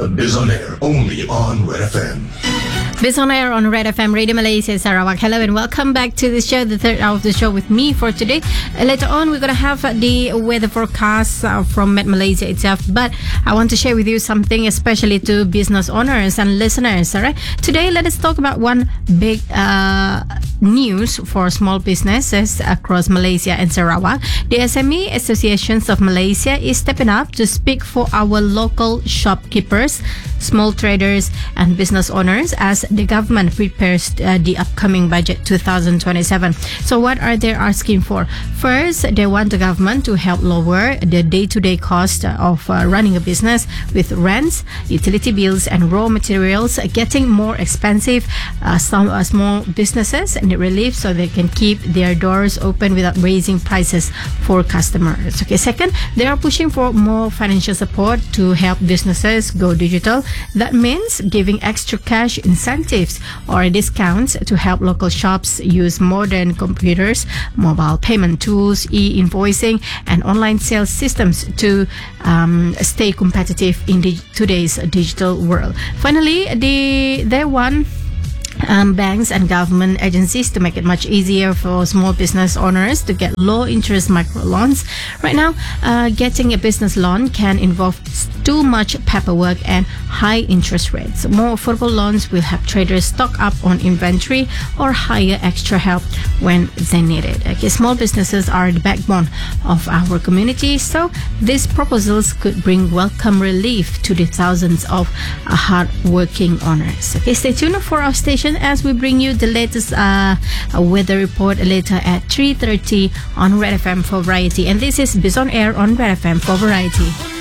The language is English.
Biz on Air, only on Red FM. Biz on Air on Red FM, Radio Malaysia, Sarawak. Hello and welcome back to the show, the third hour of the show with me for today. Later on, we're going to have the weather forecast from Met Malaysia itself. But I want to share with you something, especially to business owners and listeners. All right. Today, let us talk about one big news for small businesses across Malaysia and Sarawak. The SME Associations of Malaysia is stepping up to speak for our local shopkeepers, small traders, and business owners as the government prepares the upcoming budget 2027. So what are they asking for? First, they want the government to help lower the day-to-day cost of running a business, with rents, utility bills, and raw materials getting more expensive. Some small businesses need relief so they can keep their doors open without raising prices for customers. Okay. Second, they are pushing for more financial support to help businesses go digital. That means giving extra cash incentives or discounts to help local shops use modern computers, mobile payment tools, e-invoicing, and online sales systems to stay competitive in today's digital world. Finally, they want banks and government agencies to make it much easier for small business owners to get low interest microloans. Right now, getting a business loan can involve too much paperwork and high interest rates. More affordable loans will help traders stock up on inventory or hire extra help when they need it. Okay, small businesses are the backbone of our community, so these proposals could bring welcome relief to the thousands of hard-working owners. Okay, stay tuned for our station as we bring you the latest weather report later at 3:30 on Red FM for Variety. And this is Biz on Air on Red FM for Variety.